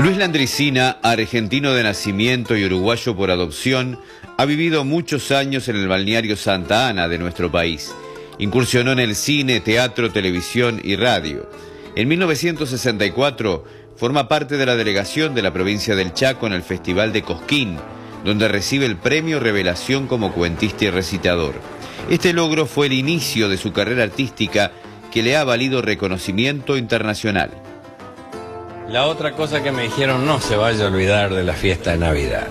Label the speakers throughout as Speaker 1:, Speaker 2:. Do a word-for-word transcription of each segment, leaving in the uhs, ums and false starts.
Speaker 1: Luis Landricina, argentino de nacimiento y uruguayo por adopción, ha vivido muchos años en el balneario Santa Ana de nuestro país. Incursionó en el cine, teatro, televisión y radio. En mil novecientos sesenta y cuatro forma parte de la delegación de la provincia del Chaco en el Festival de Cosquín, donde recibe el premio Revelación como cuentista y recitador. Este logro fue el inicio de su carrera artística, que le ha valido reconocimiento internacional.
Speaker 2: La otra cosa que me dijeron, no se vaya a olvidar de la fiesta de Navidad.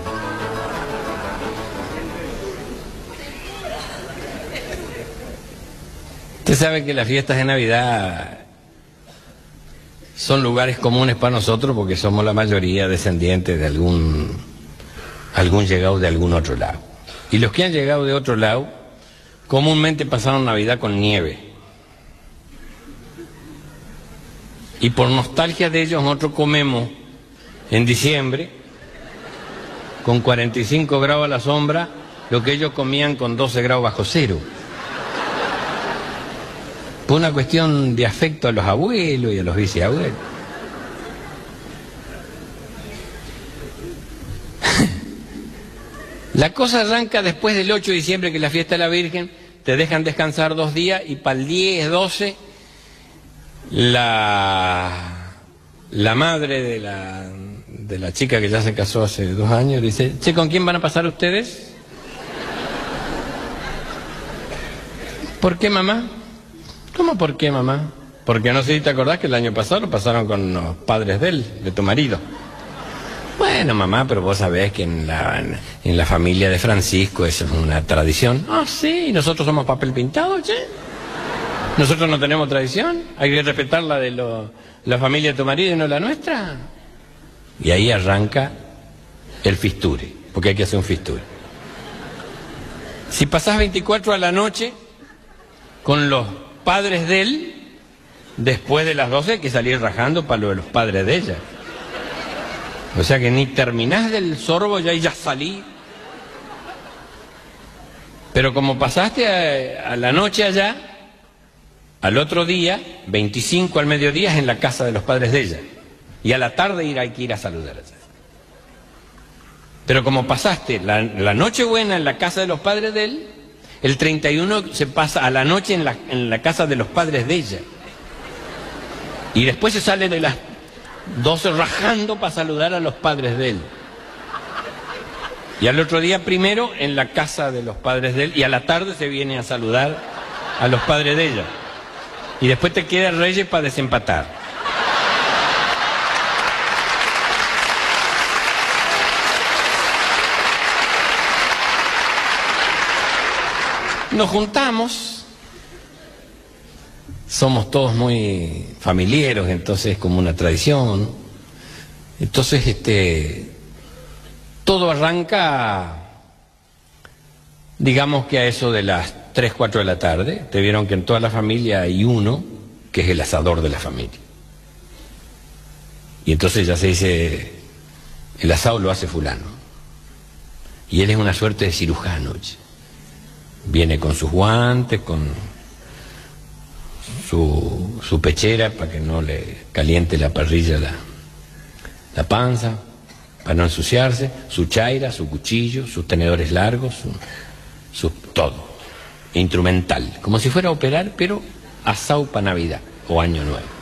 Speaker 2: Usted sabe que las fiestas de Navidad son lugares comunes para nosotros porque somos la mayoría descendientes de algún, algún llegado de algún otro lado. Y los que han llegado de otro lado, comúnmente pasaron Navidad con nieve. Y por nostalgia de ellos nosotros comemos en diciembre con cuarenta y cinco grados a la sombra lo que ellos comían con doce grados bajo cero. Por una cuestión de afecto a los abuelos y a los bisabuelos. La cosa arranca después del ocho de diciembre, que es la fiesta de la Virgen, te dejan descansar dos días y para el diez, doce... La, la madre de la, de la chica que ya se casó hace dos años dice, che, ¿con quién van a pasar ustedes? ¿Por qué, mamá? ¿Cómo por qué, mamá? Porque no sé si te acordás que el año pasado lo pasaron con los padres de él, de tu marido. Bueno, mamá, pero vos sabés que en la, en la familia de Francisco eso es una tradición. Ah, sí, nosotros somos papel pintado, che. ¿Nosotros no tenemos tradición? ¿Hay que respetar la de lo, la familia de tu marido y no la nuestra? Y ahí arranca el fisture, porque hay que hacer un fisture. Si pasás veinticuatro a la noche con los padres de él, después de las doce hay que salir rajando para lo de los padres de ella. O sea que ni terminás del sorbo ya y ya salí. Pero como pasaste a, a la noche allá, al otro día, veinticinco al mediodía, es en la casa de los padres de ella. Y a la tarde ir, hay que ir a saludar. Pero como pasaste la, la noche buena en la casa de los padres de él, el treinta y uno se pasa a la noche en la, en la casa de los padres de ella. Y después se sale de las doce rajando para saludar a los padres de él. Y al otro día primero en la casa de los padres de él. Y a la tarde se viene a saludar a los padres de ella. Y después te queda Reyes para desempatar. Nos juntamos, somos todos muy familiares, entonces es como una tradición. Entonces, este, todo arranca, digamos que a eso de las tres, cuatro de la tarde. Te vieron que en toda la familia hay uno que es el asador de la familia. Y entonces ya se dice, el asado lo hace fulano. Y él es una suerte de cirujano. Viene con sus guantes, con su, su pechera para que no le caliente la parrilla la, la panza, para no ensuciarse, su chaira, su cuchillo, sus tenedores largos, su, su todo. Instrumental, como si fuera a operar, pero asado para Navidad o Año Nuevo.